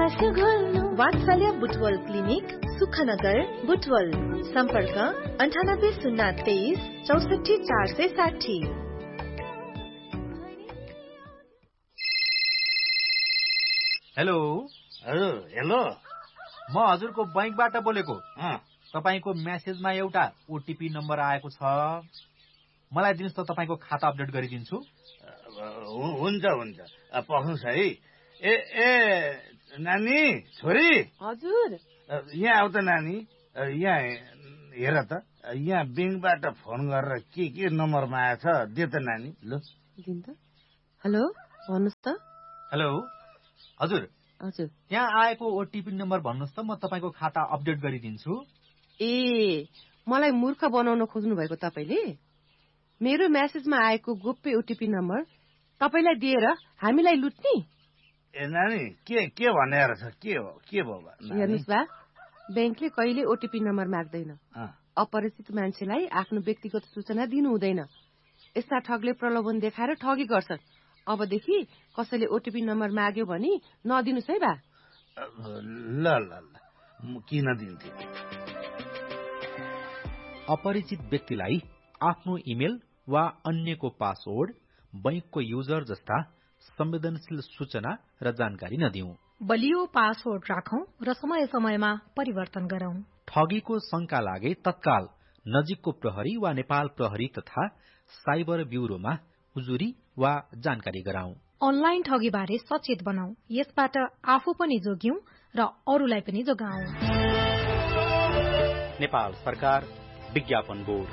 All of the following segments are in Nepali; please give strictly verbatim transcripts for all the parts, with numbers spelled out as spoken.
वात्सल्य बुटवल क्लिनिक सुखनगर बुटवल सम्पर्क अन्ठानब्बे शून्य तेइस चौसठी चार सय साठी। हेलो हजुर हेलो म हजुरको बैंकबाट बोलेको। तपाईको मेसेजमा एउटा ओटीपी नम्बर आएको छ, मलाई दिनुस् त तपाईको खाता अपडेट गरिदिन्छु। हुन्छ हुन्छ पख्नुस् है। ए ए नानी छोरी हजुर यहाँ आउ त नानी, यहाँ हेर त, यहाँ बैंकबाट फोन गरेर के के नम्बरमा आएछ दे त नानी। ल दिन त। हेलो भन्नुस् त। हेलो हजुर हजुर यहाँ आएको ओटीपी नम्बर भन्नुस् त, म तपाईको खाता अपडेट गरिदिन्छु। ए मलाई मूर्ख बनाउन खोज्नु भएको तपाईले? मेरो मेसेजमा आएको गोप्य ओटीपी नम्बर तपाईलाई दिएर हामीलाई लुट्ने? ए नानी के के भनेर छ? के हो के भयो? हेर्नुस् बा, बैंकले कहिले ओटीपी नम्बर माग्दैन। अपरिचित मान्छेलाई आफ्नो व्यक्तिगत सूचना दिनु हुँदैन। यस्ता ठगले प्रलोभन देखाएर ठगी गर्छन्। अबदेखि कसैले ओटीपी नम्बर माग्यो भने नदिनुस् है बा। ल ल ल म किन दिन्थे। अपरिचित व्यक्तिलाई आफ्नो इमेल वा अन्यको पासवर्ड, बैंकको युजर जस्ता संवेदनशील सूचना र जानकारी नदिऊ। बलियो पासवर्ड राखौं र समय समयमा परिवर्तन गरौं। ठगीको शंका लागे तत्काल नजिकको प्रहरी वा नेपाल प्रहरी तथा साइबर ब्यूरोमा उजुरी वा जानकारी गराऊ। अनलाइन ठगी बारे सचेत बनाऊ। यसबाट आफू पनि जोग्यौं र अरूलाई पनि जोगाऊ। नेपाल सरकार विज्ञापन बोर्ड।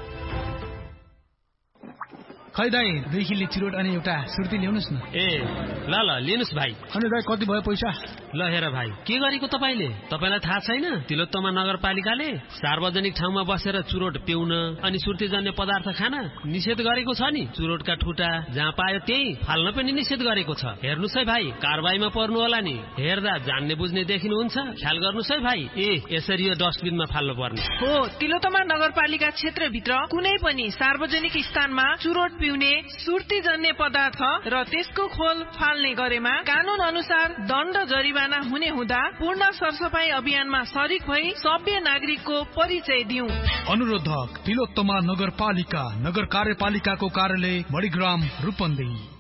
खै दाइ, दुई किलो चिरोट अनि एउटा सुर्ती ल्याउनुस् न। ए ल ल लिनुस् भाइ। अनि दाइ कति भयो पैसा? ल हेर भाइ, के गरेको तपाईले? तपाईलाई थाहा छैन तिलोत्तमा नगरपालिकाले सार्वजनिक ठाउँमा बसेर चुरोट पिउन अनि सुर्तीजन्य पदार्थ खान निषेध गरेको छ नि। चुरोटका ठुटा जहाँ पायो त्यही फाल्न पनि निषेध गरेको छ। हेर्नुस् है भाइ, कारबाहीमा पर्नु होला नि। हेर्दा जान्ने बुझ्ने देखिनुहुन्छ, ख्याल गर्नुस् है भाइ। ए यसरी यो डस्टबिनमा फाल्नु पर्ने हो। तिलोत्तमा नगरपालिका क्षेत्रभित्र कुनै पनि सार्वजनिक स्थानमा चुरोट पिउने, सुर्तीजन्य पदार्थ र त्यसको खोल फाल्ने गरेमा कानून अनुसार दण्ड जरिवाना हुने हुँदा पूर्ण सरसफाई अभियानमा सरिक भई सभ्य नागरिकको परिचय दिउँ। अनुरोधक तिलोत्तमा नगरपालिका, नगर कार्यपालिकाको कार्यालय मणिग्राम रूपन्देही।